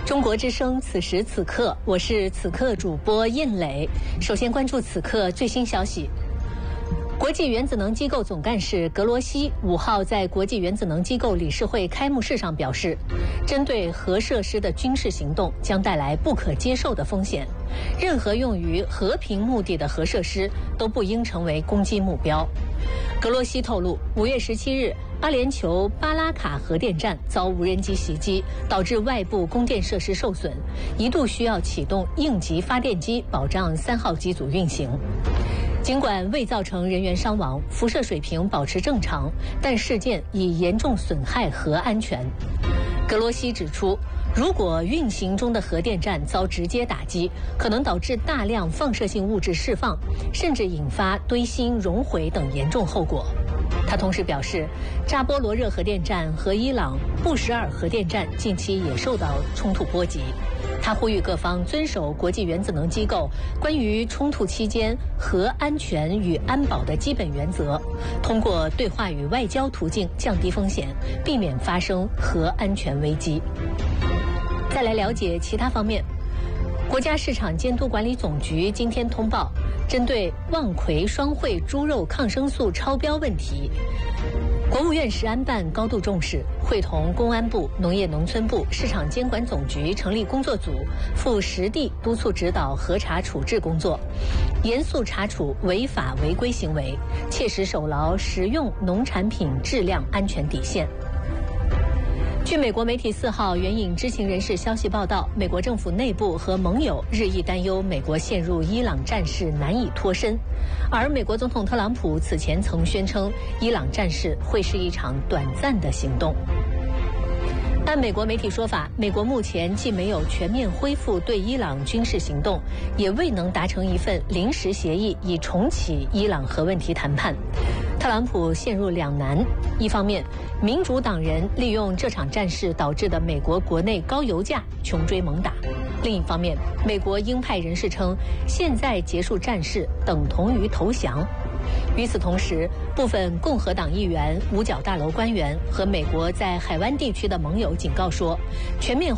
中国之声，此时此刻，我是此刻主播印磊。首先关注此刻最新消息。国际原子能机构总干事格罗西5号在国际原子能机构理事会开幕式上表示，针对核设施的军事行动将带来不可接受的风险，任何用于和平目的的核设施都不应成为攻击目标。格罗西透露，5月17日，阿联酋巴拉卡核电站遭无人机袭击，导致外部供电设施受损，一度需要启动应急发电机保障3号机组运行。尽管未造成人员伤亡，辐射水平保持正常，但事件已严重损害核安全。格罗西指出，如果运行中的核电站遭直接打击，可能导致大量放射性物质释放，甚至引发堆芯熔毁等严重后果。他同时表示，扎波罗热核电站和伊朗布什尔核电站近期也受到冲突波及。他呼吁各方遵守国际原子能机构关于冲突期间核安全与安保的基本原则，通过对话与外交途径降低风险，避免发生核安全危机。再来了解其他方面。国家市场监督管理总局今天通报，针对望奎双汇猪肉抗生素超标问题，国务院食安办高度重视，会同公安部、农业农村部、市场监管总局成立工作组，赴实地督促指导核查处置工作，严肃查处违法违规行为，切实守牢食用农产品质量安全底线。据美国媒体4号援引知情人士消息报道，美国政府内部和盟友日益担忧美国陷入伊朗战事难以脱身，而美国总统特朗普此前曾宣称，伊朗战事会是一场短暂的行动。按美国媒体说法，美国目前既没有全面恢复对伊朗军事行动，也未能达成一份临时协议以重启伊朗核问题谈判。特朗普陷入两难，一方面，民主党人利用这场战事导致的美国国内高油价穷追猛打；另一方面，美国鹰派人士称，现在结束战事等同于投降。与此同时，部分共和党议员、五角大楼官员和美国在海湾地区的盟友警告说，全面